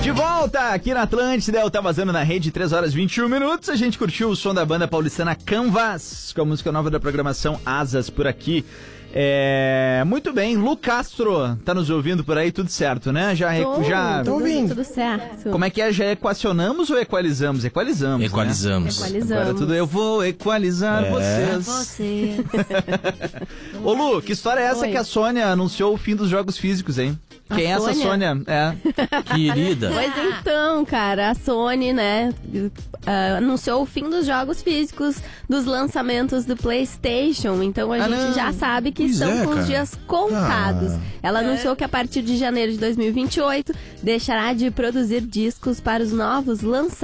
De volta aqui na Atlântida, tá vazando na rede, 3 horas e 21 minutos. A gente curtiu o som da banda paulistana Canvas, com a música nova da programação Asas por aqui. Muito bem, Lu Castro tá nos ouvindo por aí, tudo certo, né? Tô ouvindo. Tudo certo. Como é que é? Já equacionamos ou equalizamos? Equalizamos. Equalizamos. Né? Agora tudo eu vou equalizar vocês. Você. Ô Lu, que história é essa que a Sônia anunciou o fim dos jogos físicos, hein? Quem é essa Sônia? Querida. Pois então, cara, a Sony, né, anunciou o fim dos jogos físicos dos lançamentos do PlayStation. Então a gente já sabe que estão com os dias contados. Ela anunciou que a partir de janeiro de 2028 deixará de produzir discos para os novos lançamentos.